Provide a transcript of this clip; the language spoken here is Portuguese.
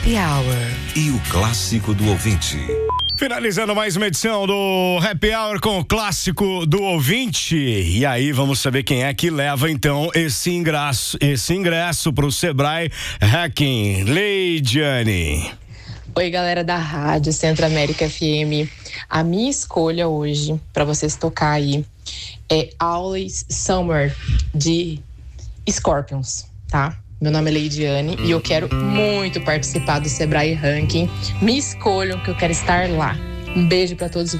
Happy Hour. E o clássico do ouvinte. Finalizando mais uma edição do Happy Hour com o clássico do ouvinte. E aí vamos saber quem é que leva então esse ingresso para o Sebrae Hacking. Leidiane. Oi, galera da Rádio Centro América FM. A minha escolha hoje para vocês tocar aí é Always Summer de Scorpions, tá? Meu nome é Leidiane e eu quero muito participar do Sebrae Ranking. Me escolham que eu quero estar lá. Um beijo para todos